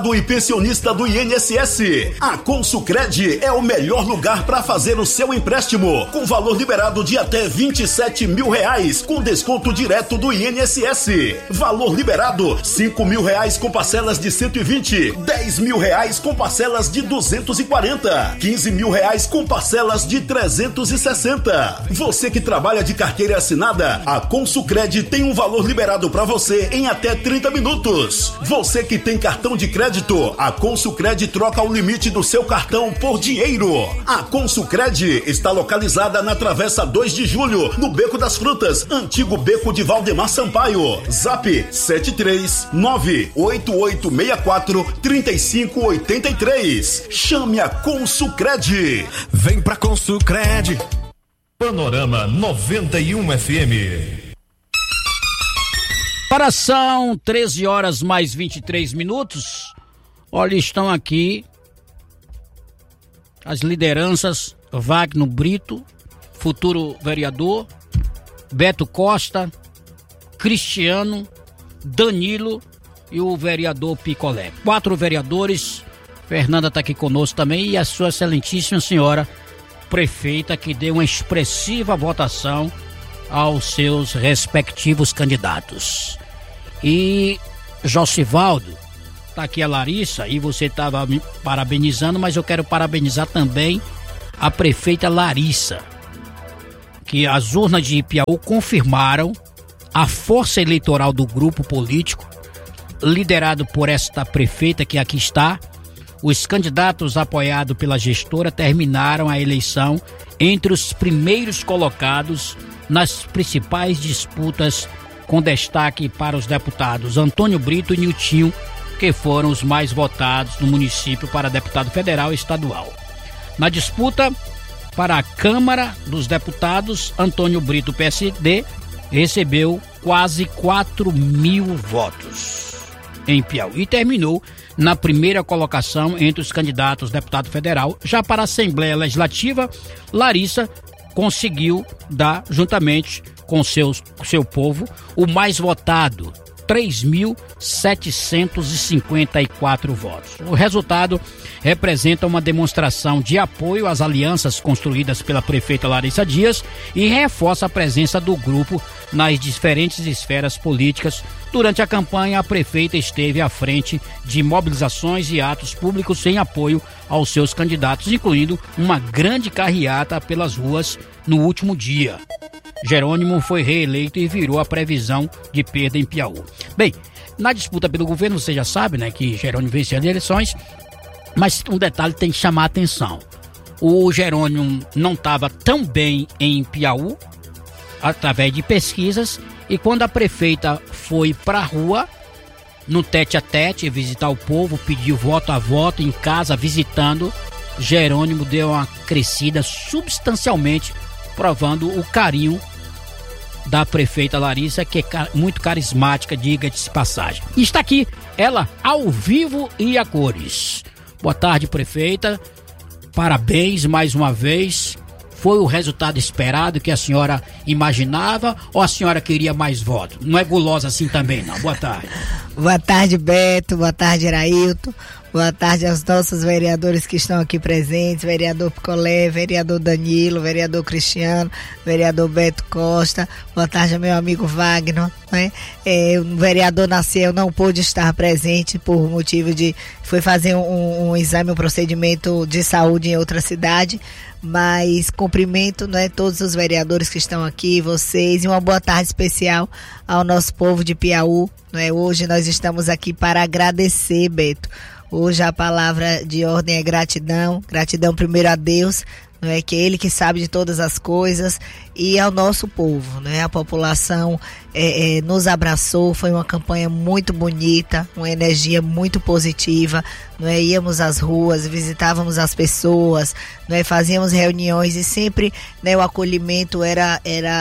E pensionista do INSS. A Consucred é o melhor lugar para fazer o seu empréstimo, com valor liberado de até R$27 mil, com desconto direto do INSS. Valor liberado R$5 mil com parcelas de 120, R$10 mil com parcelas de 240, R$15 mil com parcelas de 360. Você que trabalha de carteira assinada, a Consucred tem um valor liberado para você em até 30 minutos. Você que tem cartão de crédito, a Consucred troca o limite do seu cartão por dinheiro. A Consucred está localizada na Travessa 2 de Julho, no Beco das Frutas, antigo Beco de Valdemar Sampaio. Zap 73988643583. Chame a Consucred. Vem pra Consucred. Panorama 91 FM. Para são 13 horas mais 23 minutos. Olha, estão aqui as lideranças: Wagner Brito, futuro vereador, Beto Costa, Cristiano, Danilo e o vereador Picolé. 4 vereadores. Fernanda está aqui conosco também, e a sua excelentíssima senhora prefeita, que deu uma expressiva votação aos seus respectivos candidatos. E Josivaldo, tá aqui a Larissa, e você estava me parabenizando, mas eu quero parabenizar também a prefeita Larissa, que as urnas de Piauí confirmaram a força eleitoral do grupo político liderado por esta prefeita que aqui está. Os candidatos apoiados pela gestora terminaram a eleição entre os primeiros colocados nas principais disputas, com destaque para os deputados Antônio Brito e Niltinho, que foram os mais votados no município para deputado federal e estadual. Na disputa para a Câmara dos Deputados, Antônio Brito, PSD, recebeu quase 4.000 votos em Piauí e terminou na primeira colocação entre os candidatos deputado federal. Já para a Assembleia Legislativa, Larissa conseguiu dar, juntamente com seu povo, o mais votado, 3.754 votos. O resultado representa uma demonstração de apoio às alianças construídas pela prefeita Larissa Dias e reforça a presença do grupo nas diferentes esferas políticas. Durante a campanha, a prefeita esteve à frente de mobilizações e atos públicos em apoio aos seus candidatos, incluindo uma grande carreata pelas ruas no último dia. Jerônimo foi reeleito e virou a previsão de perda em Piauí. Bem, na disputa pelo governo, você já sabe, né, que Jerônimo venceu as eleições, mas um detalhe tem que chamar a atenção. O Jerônimo não estava tão bem em Piauí, através de pesquisas, e quando a prefeita foi para a rua, no tete-a-tete, visitar o povo, pediu voto a voto, em casa, visitando, Jerônimo deu uma crescida substancialmente, provando o carinho da prefeita Larissa, que é muito carismática, diga-se passagem. E está aqui ela, ao vivo e a cores. Boa tarde, prefeita. Parabéns mais uma vez. Foi o resultado esperado que a senhora imaginava, ou a senhora queria mais votos? Não é gulosa assim também, não. Boa tarde. Boa tarde, Beto. Boa tarde, Irailton. Boa tarde aos nossos vereadores que estão aqui presentes, vereador Picolé, vereador Danilo, vereador Cristiano, vereador Beto Costa. Boa tarde ao meu amigo Wagner, né? O vereador Naciel não pôde estar presente por motivo de... foi fazer um exame, um procedimento de saúde em outra cidade, mas cumprimento, né, todos os vereadores que estão aqui, vocês, e uma boa tarde especial ao nosso povo de Piauí, né? Hoje nós estamos aqui para agradecer, Beto. Hoje a palavra de ordem é gratidão. Gratidão primeiro a Deus, não é, que é Ele que sabe de todas as coisas, e ao nosso povo, né? A população nos abraçou, foi uma campanha muito bonita, uma energia muito positiva, não é? Íamos às ruas, visitávamos as pessoas, não é? Fazíamos reuniões e sempre, né, o acolhimento era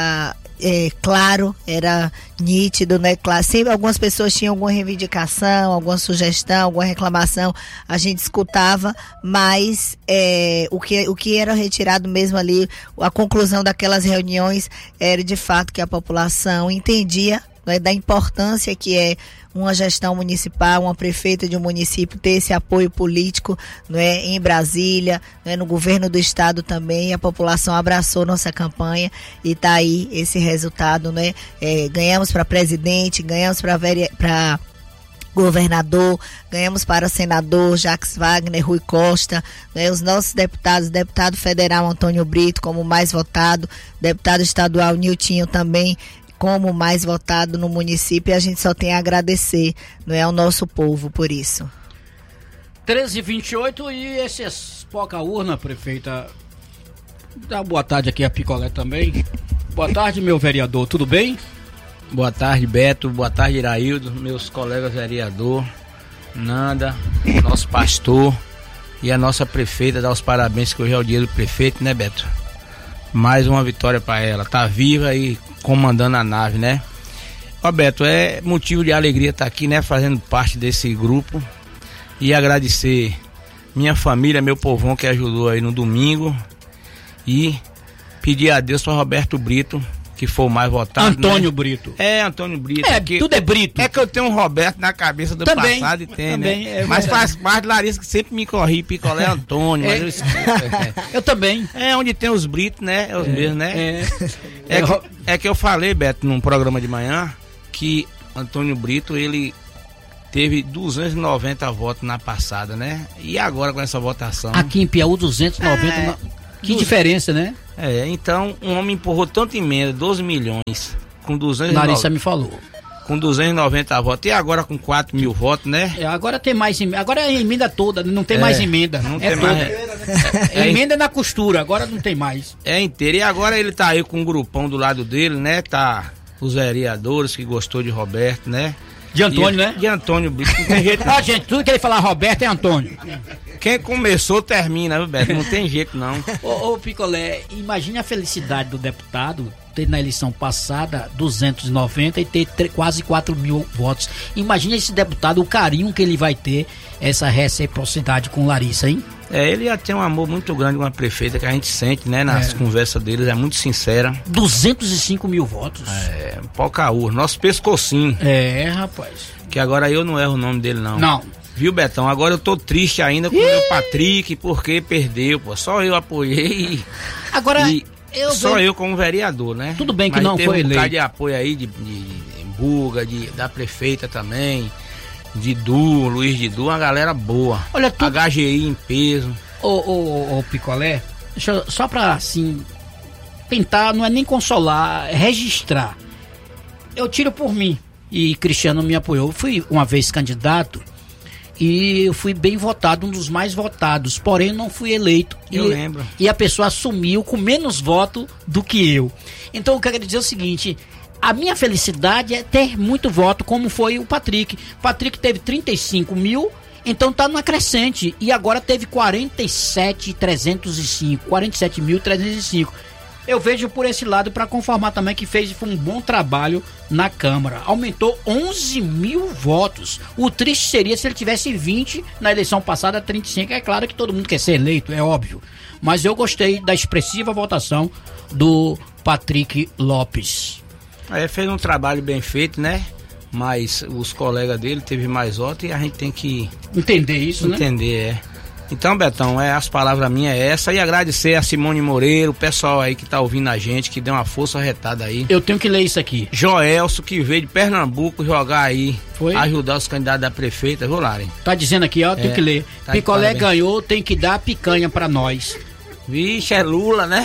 claro, era nítido, né? Claro, sempre algumas pessoas tinham alguma reivindicação, alguma sugestão, alguma reclamação, a gente escutava, mas o que era retirado mesmo ali, a conclusão daquelas reuniões era de fato que a população entendia da importância que é uma gestão municipal, uma prefeita de um município ter esse apoio político, não é, em Brasília, não é, no governo do estado também. A população abraçou nossa campanha e está aí esse resultado, né? Ganhamos para presidente, ganhamos para governador, ganhamos para senador Jacques Wagner, Rui Costa, né, os nossos deputados, deputado federal Antônio Brito como mais votado, deputado estadual Niltinho também como mais votado no município, e a gente só tem a agradecer, não é, ao nosso povo por isso. 13h28 e essas pouca urna, prefeita. Dá boa tarde aqui a Picolé também. Boa tarde, meu vereador, tudo bem? Boa tarde, Beto. Boa tarde, Iraildo, meus colegas vereador, Nanda, nosso pastor e a nossa prefeita. Dar os parabéns, que hoje é o dia do prefeito, né, Beto? Mais uma vitória para ela. Tá viva e comandando a nave, né? Ó, Beto, é motivo de alegria estar aqui, né? Fazendo parte desse grupo. E agradecer minha família, meu povão que ajudou aí no domingo. E pedir a Deus para Roberto Brito, que foi o mais votado. Antônio, né? Brito. Antônio Brito. Tudo é Brito. É que eu tenho um Roberto na cabeça do também, passado e tem, também, né? Mas faz parte, Larissa, que sempre me corri, Picolé Antônio. Mas eu esqueço. Eu também. Onde tem os Britos, né? É os mesmos, né? É que eu falei, Beto, num programa de manhã, que Antônio Brito, ele teve 290 votos na passada, né? E agora com essa votação... Aqui em Piauí, 290... Que diferença, né? Então, um homem empurrou tanta emenda, 12 milhões, com 290... Larissa me falou. Com 290 votos, e agora com 4 mil votos, né? Agora tem mais emenda, agora é a emenda toda, não tem mais emenda. Não tem mais. Emenda na costura, agora não tem mais. É inteiro, e agora ele tá aí com um grupão do lado dele, né? Tá os vereadores que gostou de Roberto, né? De Antônio, né? De Antônio Brito, não tem jeito. Ó, gente, tudo que ele falar Roberto é Antônio. Quem começou termina, viu, Beto? Não tem jeito, não. Ô, Picolé, imagine a felicidade do deputado ter na eleição passada 290 e ter quase 4 mil votos. Imagine esse deputado, o carinho que ele vai ter, essa reciprocidade com Larissa, hein? Ele já tem um amor muito grande com a prefeita, que a gente sente, né, nas conversas deles, é muito sincera. 205 mil votos. Pocaú, nosso pescocinho. Rapaz. Que agora eu não erro o nome dele, não. Não. Viu, Betão? Agora eu tô triste ainda com o meu Patrick, porque perdeu, pô. Só eu apoiei. Agora, eu como vereador, né? Tudo bem que mas não foi eleito. Teve um bocado de apoio aí de Buga, da prefeita também, de Du, Luiz de Du, uma galera boa. Olha, HGI em peso. Ô, Picolé, só pra, assim, tentar, não é nem consolar, é registrar. Eu tiro por mim, e Cristiano me apoiou. Eu fui uma vez candidato e eu fui bem votado, um dos mais votados, porém não fui eleito. Eu lembro. E a pessoa assumiu com menos voto do que eu. Então eu quero dizer o seguinte: a minha felicidade é ter muito voto, como foi o Patrick. Patrick teve 35 mil, então tá numa crescente. E agora teve 47.305. Eu vejo por esse lado para conformar também que foi um bom trabalho na Câmara. Aumentou 11 mil votos. O triste seria se ele tivesse 20 na eleição passada, 35. É claro que todo mundo quer ser eleito, é óbvio. Mas eu gostei da expressiva votação do Patrick Lopes. Fez um trabalho bem feito, né? Mas os colegas dele teve mais votos e a gente tem que entender isso, né? Entender, Então, Betão, as palavras minhas é essa, e agradecer a Simone Moreira, o pessoal aí que tá ouvindo a gente, que deu uma força retada aí. Eu tenho que ler isso aqui. Joelso, que veio de Pernambuco jogar aí, foi? Ajudar os candidatos da prefeita, viu, Lari? Tá dizendo aqui, ó, tem que ler. Tá, Picolé ganhou, tem que dar picanha pra nós. Vixe, é Lula, né?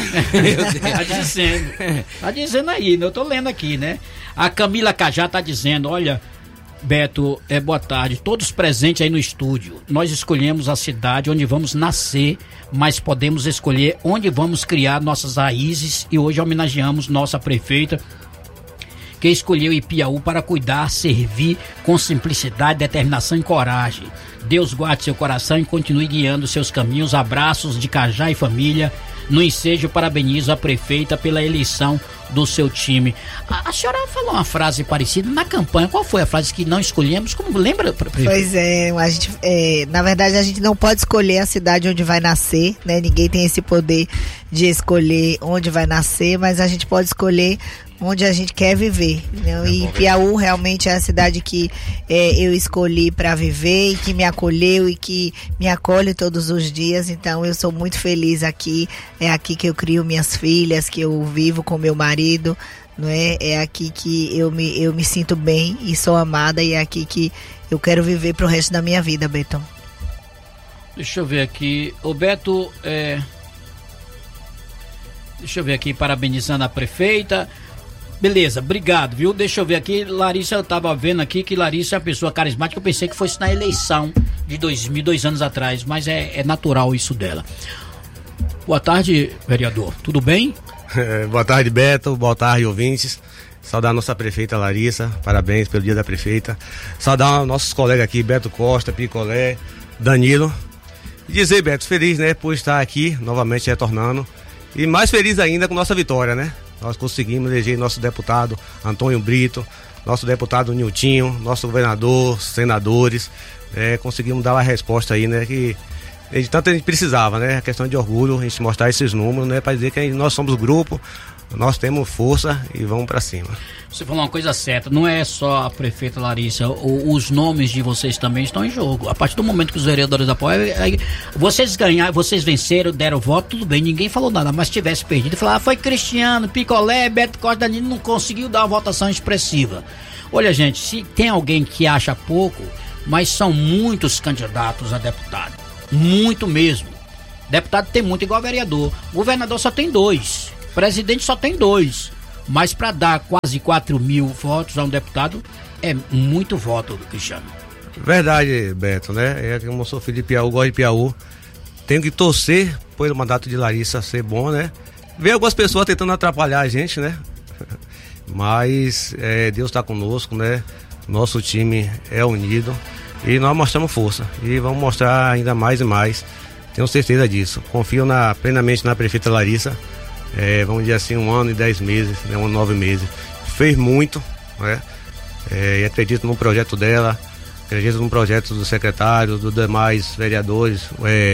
Tá dizendo aí, eu tô lendo aqui, né? A Camila Cajá tá dizendo, olha, Beto, boa tarde, todos presentes aí no estúdio. Nós escolhemos a cidade onde vamos nascer, mas podemos escolher onde vamos criar nossas raízes, e hoje homenageamos nossa prefeita, que escolheu Ipiaú para cuidar, servir com simplicidade, determinação e coragem. Deus guarde seu coração e continue guiando seus caminhos. Abraços de Cajá e família. No ensejo, parabenizo a prefeita pela eleição do seu time. A senhora falou uma frase parecida na campanha. Qual foi a frase que não escolhemos? Como lembra, prefeita? Pois é, na verdade a gente não pode escolher a cidade onde vai nascer, né? Ninguém tem esse poder de escolher onde vai nascer, mas a gente pode escolher onde a gente quer viver, né? E Piauí realmente é a cidade que eu escolhi para viver e que me acolheu e que me acolhe todos os dias. Então eu sou muito feliz aqui. É aqui que eu crio minhas filhas, que eu vivo com meu marido, não é? É aqui que eu me sinto bem e sou amada, e é aqui que eu quero viver pro resto da minha vida, Beto. Deixa eu ver aqui, o Beto, deixa eu ver aqui, parabenizando a prefeita. Beleza, obrigado, viu? Deixa eu ver aqui, Larissa, eu tava vendo aqui que Larissa é uma pessoa carismática. Eu pensei que fosse na eleição de 2 anos atrás, mas é natural isso dela. Boa tarde, vereador, tudo bem? Boa tarde, Beto, boa tarde, ouvintes. Saudar a nossa prefeita Larissa, parabéns pelo dia da prefeita. Saudar nossos colegas aqui, Beto Costa, Picolé, Danilo. E dizer, Beto, feliz, né, por estar aqui, novamente retornando. E mais feliz ainda com nossa vitória, né? Nós conseguimos eleger nosso deputado Antônio Brito, nosso deputado Niltinho, nosso governador, senadores. Conseguimos dar uma resposta aí, né, que tanto a gente precisava, né? A questão de orgulho, a gente mostrar esses números, né? Para dizer que nós somos grupo, nós temos força e vamos para cima. Você falou uma coisa certa, não é só a prefeita Larissa, os nomes de vocês também estão em jogo. A partir do momento que os vereadores apoiam, vocês ganharam, vocês venceram, deram voto, tudo bem, ninguém falou nada, mas se tivesse perdido, falar, foi Cristiano, Picolé, Beto Costa, Danilo, não conseguiu dar uma votação expressiva. Olha, gente, se tem alguém que acha pouco, mas são muitos candidatos a deputado, muito mesmo. Deputado tem muito igual vereador, governador só tem 2, presidente só tem 2. Mas para dar quase 4 mil votos a um deputado é muito voto, Cristiano. Verdade, Beto, né? Como eu sou filho de Piauí, gosto de Piauí, tenho que torcer pelo mandato de Larissa ser bom, né? Ver algumas pessoas tentando atrapalhar a gente, né? Mas Deus está conosco, né? Nosso time é unido e nós mostramos força e vamos mostrar ainda mais e mais. Tenho certeza disso. Confio plenamente na prefeita Larissa. Vamos dizer assim, 1 ano e 10 meses, né, 1 ano e 9 meses. Fez muito, né? E acredito no projeto dela, acredito no projeto do secretário, dos demais vereadores.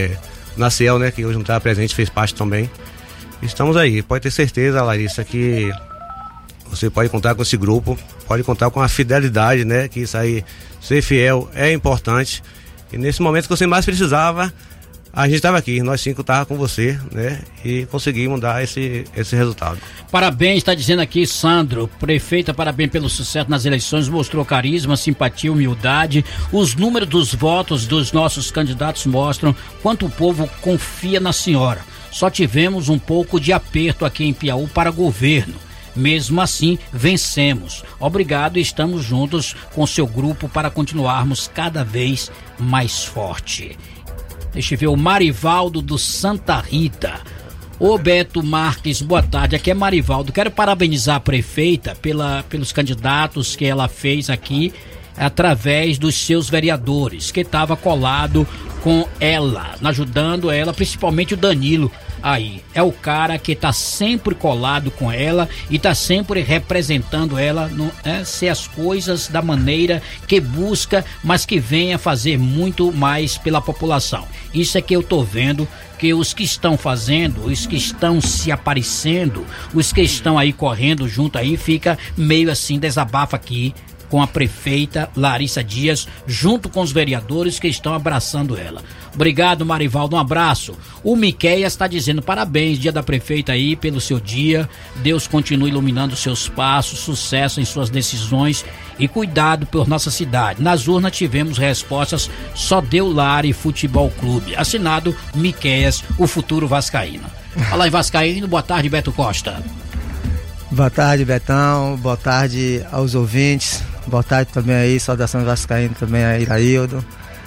Naciel, né, que hoje não está presente, fez parte também. Estamos aí, pode ter certeza, Larissa, que você pode contar com esse grupo, pode contar com a fidelidade, né? Que isso aí, ser fiel é importante. E nesse momento que você mais precisava, a gente estava aqui, nós 5 estávamos com você, né? E conseguimos dar esse resultado. Parabéns, está dizendo aqui Sandro, prefeita, parabéns pelo sucesso nas eleições, mostrou carisma, simpatia, humildade. Os números dos votos dos nossos candidatos mostram quanto o povo confia na senhora. Só tivemos um pouco de aperto aqui em Piauí para governo. Mesmo assim, vencemos. Obrigado e estamos juntos com seu grupo para continuarmos cada vez mais forte. Deixa eu ver, o Marivaldo do Santa Rita. Ô Beto Marques, boa tarde, aqui é Marivaldo. Quero parabenizar a prefeita pelos candidatos que ela fez aqui através dos seus vereadores, que estava colado com ela, ajudando ela, principalmente o Danilo. Aí, é o cara que tá sempre colado com ela e tá sempre representando ela, ser as coisas da maneira que busca, mas que venha fazer muito mais pela população. Isso é que eu tô vendo, que os que estão fazendo, os que estão se aparecendo, os que estão aí correndo junto aí, fica meio assim, desabafa aqui com a prefeita Larissa Dias, junto com os vereadores que estão abraçando ela. Obrigado, Marivaldo, um abraço. O Miqueias está dizendo parabéns, dia da prefeita aí, pelo seu dia. Deus continue iluminando seus passos, sucesso em suas decisões e cuidado por nossa cidade. Nas urnas tivemos respostas, só deu Lari Futebol Clube. Assinado Miqueias, o futuro vascaíno. Fala aí, vascaíno, boa tarde, Beto Costa. Boa tarde, Betão, boa tarde aos ouvintes, boa tarde também aí, saudações vascaíno também a Iraildo,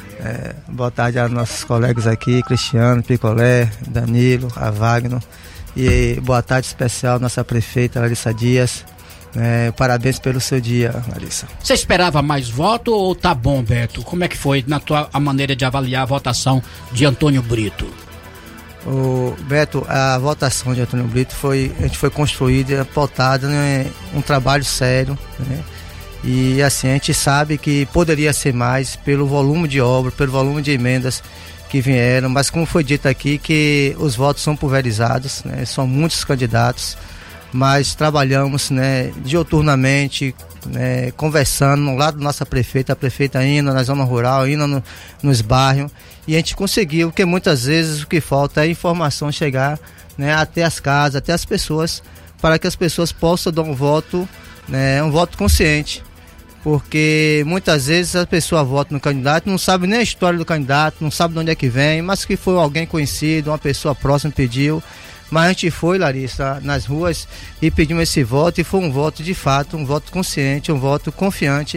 boa tarde aos nossos colegas aqui, Cristiano, Picolé, Danilo, a Wagner, e boa tarde especial à nossa prefeita Larissa Dias, Parabéns pelo seu dia, Larissa. Você esperava mais voto ou tá bom, Beto? Como é que foi a maneira de avaliar a votação de Antônio Brito? Beto, a votação de Antônio Brito a gente foi construída, pautada em um trabalho sério, né? E assim, a gente sabe que poderia ser mais pelo volume de obra, pelo volume de emendas que vieram, mas como foi dito aqui, que os votos são pulverizados, né? São muitos candidatos, mas trabalhamos, né, diuturnamente, né, conversando no lado da nossa prefeita, a prefeita indo na zona rural, indo nos bairros, e a gente conseguiu, porque muitas vezes o que falta é a informação chegar, né, até as casas, até as pessoas, para que as pessoas possam dar um voto, né, um voto consciente. Porque muitas vezes a pessoa vota no candidato, não sabe nem a história do candidato, não sabe de onde é que vem, mas que foi alguém conhecido, uma pessoa próxima pediu. Mas a gente foi, Larissa, nas ruas e pedimos esse voto, e foi um voto de fato, um voto consciente, um voto confiante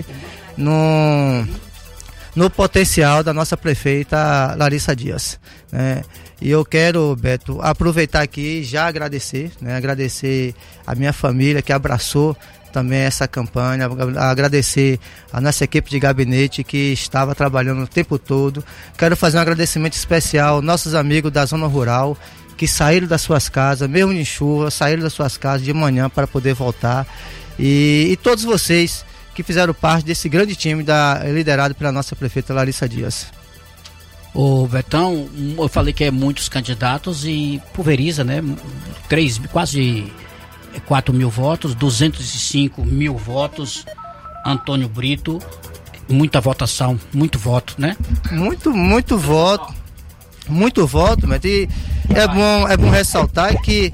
no potencial da nossa prefeita Larissa Dias, né? E eu quero, Beto, aproveitar aqui e já agradecer, né? Agradecer a minha família que abraçou também essa campanha, agradecer a nossa equipe de gabinete que estava trabalhando o tempo todo. Quero fazer um agradecimento especial aos nossos amigos da zona rural que saíram das suas casas, mesmo em chuva, saíram das suas casas de manhã para poder voltar, e todos vocês que fizeram parte desse grande time liderado pela nossa prefeita Larissa Dias. Ô Betão, eu falei que é muitos candidatos e pulveriza, né? Quase 4 mil votos, 205 mil votos. Antônio Brito, muita votação, muito voto, né? Muito voto, mas é bom ressaltar que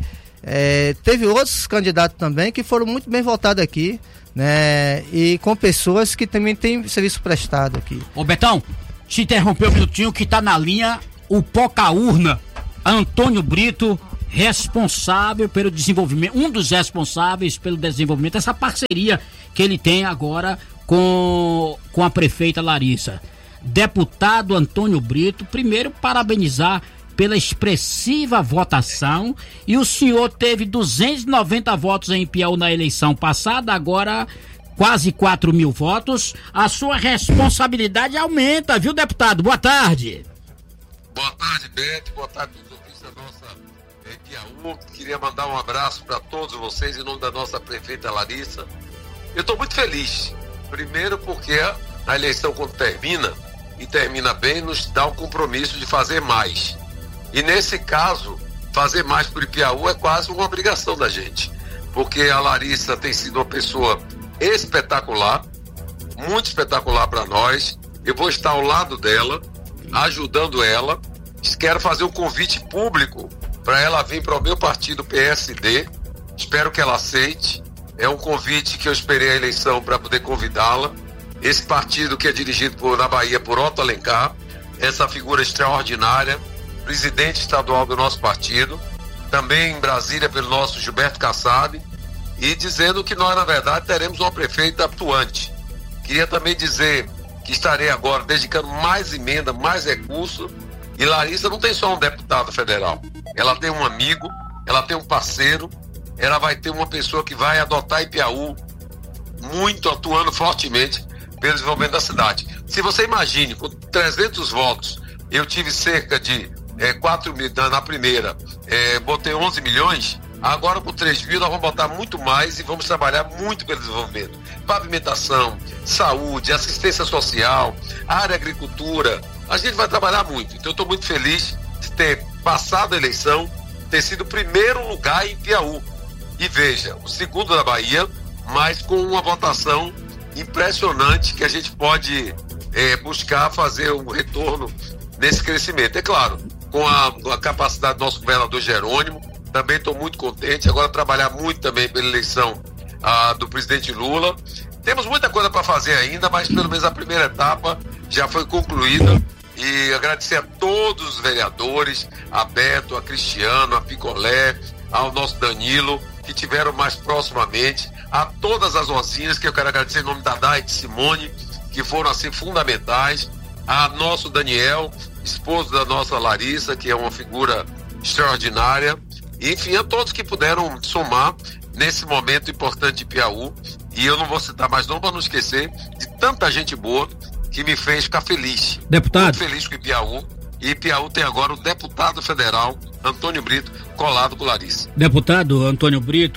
teve outros candidatos também que foram muito bem votados aqui, né? E com pessoas que também têm serviço prestado aqui. Ô Betão, te interrompeu um minutinho, que tá na linha o Poca-Urna, Antônio Brito, responsável pelo desenvolvimento, um dos responsáveis pelo desenvolvimento, essa parceria que ele tem agora com a prefeita Larissa. Deputado Antônio Brito, primeiro parabenizar pela expressiva votação, e o senhor teve 290 votos em Piauí na eleição passada, agora quase 4 mil votos. A sua responsabilidade aumenta, viu, deputado? Boa tarde. Boa tarde, Beto. Boa tarde, todos os ouvintes da nossa Piauí. Queria mandar um abraço para todos vocês em nome da nossa prefeita Larissa. Eu estou muito feliz. Primeiro porque a eleição, quando termina, e termina bem, nos dá um compromisso de fazer mais. E nesse caso, fazer mais por Piauí é quase uma obrigação da gente. Porque a Larissa tem sido uma pessoa espetacular, muito espetacular para nós. Eu vou estar ao lado dela, ajudando ela. Quero fazer um convite público para ela vir para o meu partido PSD. Espero que ela aceite. É um convite que eu esperei a eleição para poder convidá-la. Esse partido que é dirigido na Bahia por Otto Alencar, essa figura extraordinária, presidente estadual do nosso partido, também em Brasília pelo nosso Gilberto Kassab, e dizendo que nós, na verdade, teremos uma prefeita atuante. Queria também dizer que estarei agora dedicando mais emenda, mais recurso, e Larissa não tem só um deputado federal, ela tem um amigo, ela tem um parceiro, ela vai ter uma pessoa que vai adotar Ipiaú, muito atuando fortemente pelo desenvolvimento da cidade. Se você imagine, com 300 votos, eu tive cerca de 4 mil na primeira, botei 11 milhões, agora com 3 mil nós vamos botar muito mais e vamos trabalhar muito pelo desenvolvimento. Pavimentação, saúde, assistência social, área agricultura, a gente vai trabalhar muito. Então eu estou muito feliz de ter passado a eleição, ter sido o primeiro lugar em Piauí. E veja, o segundo da Bahia, mas com uma votação impressionante que a gente pode buscar fazer um retorno nesse crescimento. É claro, com a capacidade do nosso governador Jerônimo, também estou muito contente. Agora trabalhar muito também pela eleição do presidente Lula. Temos muita coisa para fazer ainda, mas pelo menos a primeira etapa já foi concluída. E agradecer a todos os vereadores, a Beto, a Cristiano, a Picolé, ao nosso Danilo, que tiveram mais proximamente, a todas as ozinhas, que eu quero agradecer em nome da Dai e de Simone, que foram assim fundamentais, a nosso Daniel, esposo da nossa Larissa, que é uma figura extraordinária, e enfim, a todos que puderam somar nesse momento importante de Piauí. E eu não vou citar mais não para não esquecer de tanta gente boa que me fez ficar feliz. Deputado. Muito feliz com o Piauí. E Piauí tem agora o deputado federal Antônio Brito colado com Larissa. Deputado Antônio Brito,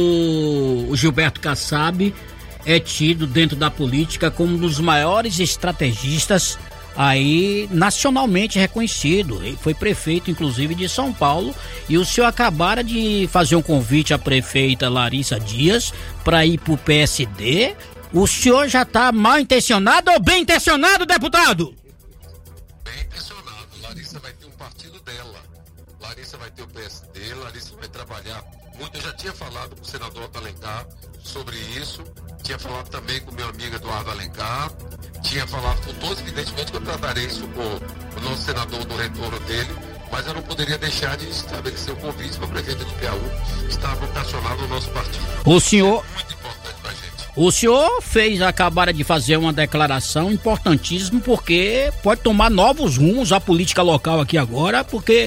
o Gilberto Kassab é tido dentro da política como um dos maiores estrategistas aí nacionalmente reconhecido. Ele foi prefeito inclusive de São Paulo, e o senhor acabara de fazer um convite à prefeita Larissa Dias para ir pro PSD. O senhor já está mal intencionado ou bem intencionado, deputado? Bem intencionado. Larissa vai ter um partido dela. Larissa vai ter o PSD, Larissa vai trabalhar muito. Eu já tinha falado com o senador Alencar sobre isso, tinha falado também com meu amigo Eduardo Alencar, tinha falado com todos, evidentemente que eu tratarei isso com o nosso senador do retorno dele, mas eu não poderia deixar de estabelecer o convite para a prefeita de Piauí estar vocacionado no nosso partido. O senhor... É muito importante para a gente. O senhor acabara de fazer uma declaração importantíssima, porque pode tomar novos rumos a política local aqui agora, porque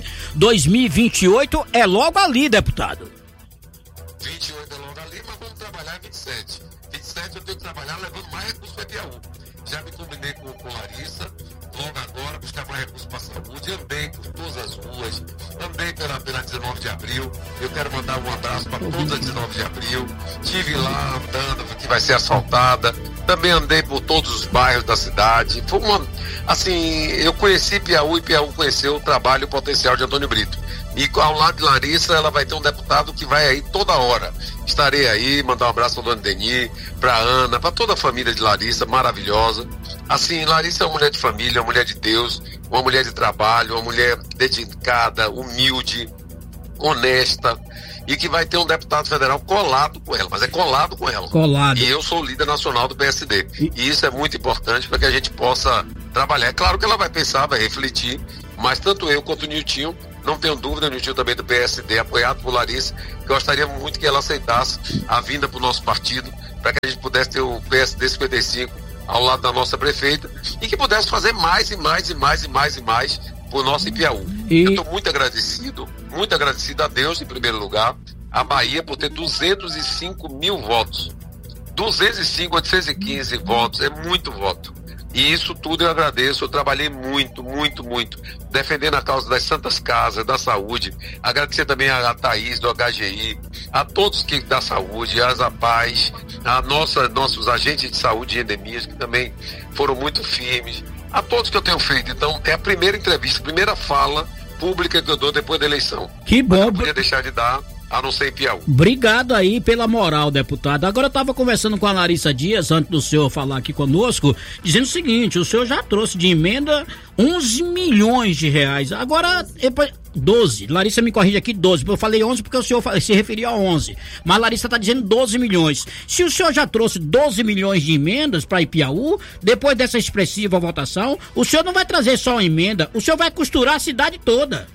2028 é logo ali, deputado. 28 é logo ali, mas vamos trabalhar em 27. 27 eu tenho que trabalhar levando mais recursos para Piauí. Já me combinei com Larissa, logo agora, buscar mais recursos para a saúde. Andei por todas as ruas, andei pela 19 de abril. Eu quero mandar um abraço para todas as 19 de abril. Estive lá andando, que vai ser asfaltada. Também andei por todos os bairros da cidade. Foi assim, eu conheci Piauí e Piauí conheceu o trabalho e o potencial de Antônio Brito. E ao lado de Larissa, ela vai ter um deputado que vai aí toda hora. Estarei aí, mandar um abraço para a dona Deni, para a Ana, para toda a família de Larissa, maravilhosa. Assim, Larissa é uma mulher de família, uma mulher de Deus, uma mulher de trabalho, uma mulher dedicada, humilde, honesta, e que vai ter um deputado federal colado com ela, mas é colado com ela. Colado. E eu sou o líder nacional do PSD. E isso é muito importante para que a gente possa trabalhar. É claro que ela vai pensar, vai refletir, mas tanto eu quanto o Niltinho, não tenho dúvida, o Niltinho também do PSD, apoiado por Larissa, gostaria muito que ela aceitasse a vinda para o nosso partido, para que a gente pudesse ter o PSD 55 ao lado da nossa prefeita e que pudesse fazer mais e mais e mais e mais e mais por nosso Piauí. Eu estou muito agradecido a Deus em primeiro lugar, a Bahia por ter 205 mil votos. 205, 815 votos, é muito voto. E isso tudo eu agradeço, eu trabalhei muito, defendendo a causa das Santas Casas, da saúde. Agradecer também a Thaís do HGI, a todos que da saúde, a APAS, nossos agentes de saúde e endemias, que também foram muito firmes, a todos que eu tenho feito. Então, é a primeira entrevista, a primeira fala pública que eu dou depois da eleição. Que bom. Eu não podia deixar de dar, a não ser em Piauí. Obrigado aí pela moral, deputado. Agora eu estava conversando com a Larissa Dias, antes do senhor falar aqui conosco, dizendo o seguinte: o senhor já trouxe de emenda 11 milhões de reais. Agora, 12. Larissa me corrige aqui, 12. Eu falei 11 porque o senhor se referia a 11. Mas a Larissa está dizendo 12 milhões. Se o senhor já trouxe 12 milhões de emendas para Piauí, depois dessa expressiva votação, o senhor não vai trazer só uma emenda, o senhor vai costurar a cidade toda.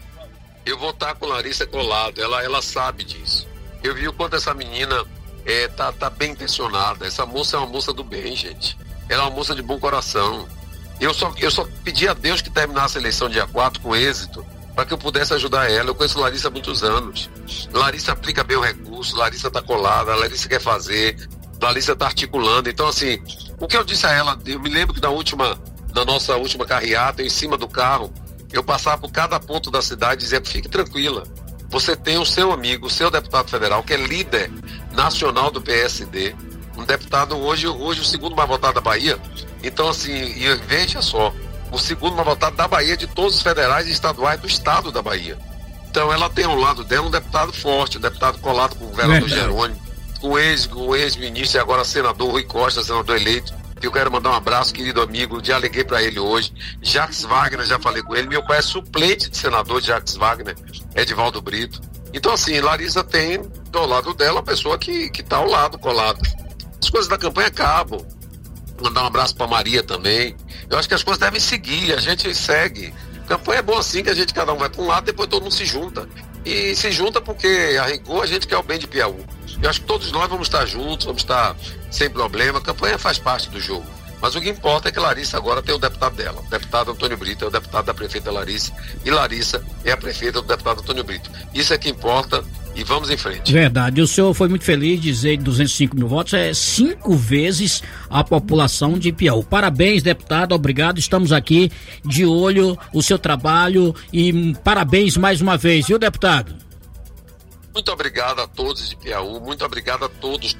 Eu vou estar com Larissa colado, ela sabe disso. Eu vi o quanto essa menina tá bem intencionada. Essa moça é uma moça do bem, gente. Ela é uma moça de bom coração. Eu só pedi a Deus que terminasse a eleição dia 4 com êxito, para que eu pudesse ajudar ela. Eu conheço Larissa há muitos anos. Larissa aplica bem o recurso, Larissa tá colada, Larissa quer fazer, Larissa tá articulando. Então, assim, o que eu disse a ela, eu me lembro que na nossa última carreata, em cima do carro, eu passava por cada ponto da cidade e dizia: fique tranquila, você tem o seu amigo, o seu deputado federal, que é líder nacional do PSD, um deputado hoje o segundo mais votado da Bahia. Então, assim, e veja só, o segundo mais votado da Bahia, de todos os federais e estaduais do estado da Bahia. Então, ela tem ao lado dela um deputado forte, um deputado colado com o governador Jerônimo, com o ex-ministro e agora senador Rui Costa, senador eleito. Eu quero mandar um abraço, querido amigo, já liguei para ele hoje. Jacques Wagner, já falei com ele. Meu pai é suplente de senador de Jacques Wagner, Edivaldo Brito. Então, assim, Larissa tem do lado dela uma pessoa que tá ao lado, colado. As coisas da campanha acabam. Mandar um abraço para Maria também. Eu acho que as coisas devem seguir, a gente segue. Campanha é bom assim, que a gente cada um vai para um lado, depois todo mundo se junta. E se junta porque, a rigor, a gente quer o bem de Piauí. Eu acho que todos nós vamos estar juntos, vamos estar sem problema. A campanha faz parte do jogo. Mas o que importa é que Larissa agora tem o deputado dela. O deputado Antônio Brito é o deputado da prefeita Larissa. E Larissa é a prefeita do deputado Antônio Brito. Isso é que importa. e vamos em frente. Verdade, o senhor foi muito feliz de dizer que 205 mil votos é 5 vezes a população de Piauí. Parabéns, deputado, obrigado, estamos aqui de olho o seu trabalho e parabéns mais uma vez, viu, deputado? Muito obrigado a todos de Piauí, muito obrigado a todos.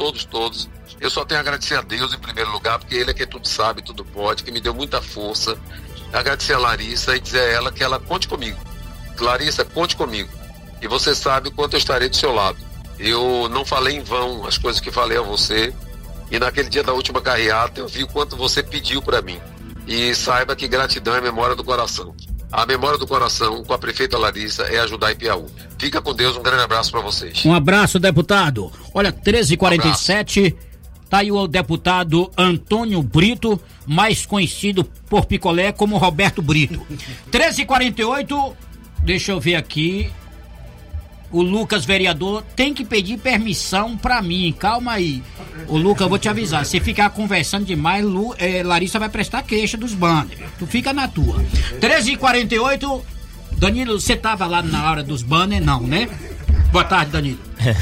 Eu só tenho a agradecer a Deus em primeiro lugar, porque Ele é que tudo sabe, tudo pode, que me deu muita força. Agradecer a Larissa e dizer a ela que ela conte comigo. Larissa, conte comigo. E você sabe o quanto eu estarei do seu lado. Eu não falei em vão as coisas que falei a você. E naquele dia da última carreata eu vi o quanto você pediu para mim. E saiba que gratidão é memória do coração. A memória do coração com a prefeita Larissa é ajudar em Piauí. Fica com Deus, um grande abraço para vocês. Um abraço, deputado. Olha, 13h47, tá aí o deputado Antônio Brito, mais conhecido por Picolé como Roberto Brito. 13h48, deixa eu ver aqui. O Lucas, vereador, tem que pedir permissão pra mim, calma aí. Ô Lucas, eu vou te avisar, se ficar conversando demais, Larissa vai prestar queixa dos banners. Tu fica na tua. 13h48, Danilo, você tava lá na hora dos banners, não, né? Boa tarde, Danilo.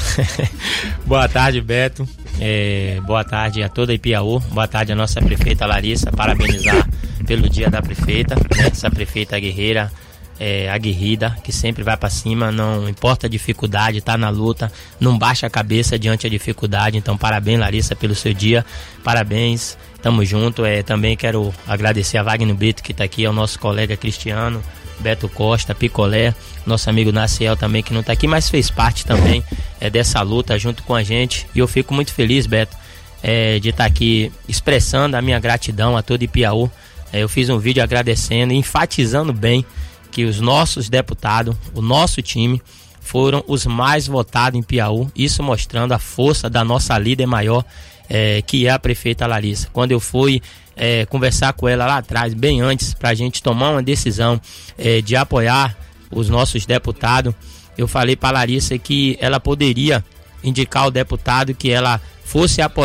Boa tarde, Beto. Boa tarde a toda Ipiaú. Boa tarde a nossa prefeita Larissa. Parabenizar pelo dia da prefeita, né? Essa prefeita guerreira, aguerrida, que sempre vai pra cima, não importa a dificuldade, tá na luta, não baixa a cabeça diante da dificuldade. Então parabéns, Larissa, pelo seu dia, parabéns, tamo junto. Também quero agradecer a Wagner Brito, que tá aqui, ao nosso colega Cristiano, Beto Costa, Picolé, nosso amigo Naciel também, que não tá aqui, mas fez parte também dessa luta junto com a gente. E eu fico muito feliz, Beto, de estar aqui expressando a minha gratidão a todo Ipiaú. Eu fiz um vídeo agradecendo e enfatizando bem que os nossos deputados, o nosso time, foram os mais votados em Piauí, isso mostrando a força da nossa líder maior, que é a prefeita Larissa. Quando eu fui conversar com ela lá atrás, bem antes, para a gente tomar uma decisão de apoiar os nossos deputados, eu falei para Larissa que ela poderia indicar o deputado que ela fosse apoiar